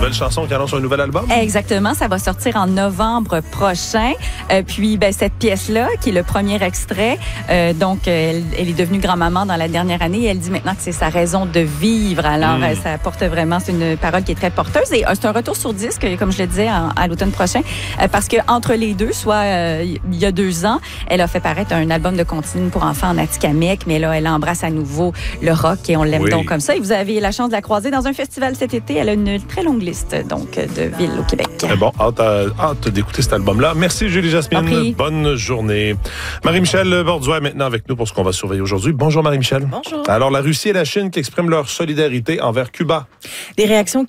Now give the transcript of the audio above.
nouvelle chanson qui annonce un nouvel album? Exactement, ça va sortir en novembre prochain. Puis cette pièce-là, qui est le premier extrait, elle est devenue grand-maman dans la dernière année et elle dit maintenant que c'est sa raison de vivre. Alors, ça porte vraiment, c'est une parole qui est très porteuse et c'est un retour sur disque, comme je le disais, à l'automne prochain, parce que entre les deux, soit il y a 2 ans, elle a fait paraître un album de comptine pour enfants en Atikamekw, mais là, elle embrasse à nouveau le rock et on l'aime donc comme ça. Et vous avez la chance de la croiser dans un festival cet été. Elle a une très longue liste donc de villes au Québec. Très bon, hâte d'écouter cet album-là. Merci Julie Jasmine, bonne journée. Marie-Michel Borduas est maintenant avec nous pour ce qu'on va surveiller aujourd'hui. Bonjour Marie-Michel. Bonjour. Alors, la Russie et la Chine qui expriment leur solidarité envers Cuba. Des réactions